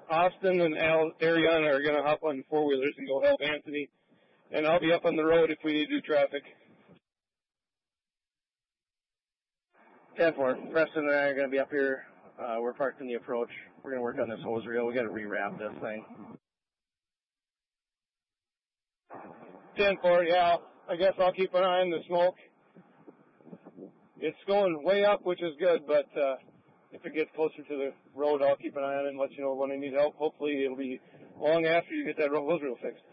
Austin and Ariana are going to hop on 4-wheelers and go help Anthony. And I'll be up on the road if we need to do traffic. 10-4. Preston and I are going to be up here. We're parked in the approach. We're going to work on this hose reel. We got to rewrap this thing. 10-4, yeah. I guess I'll keep an eye on the smoke. It's going way up, which is good, but if it gets closer to the road, I'll keep an eye on it and let you know when I need help. Hopefully it'll be long after you get that hose reel fixed.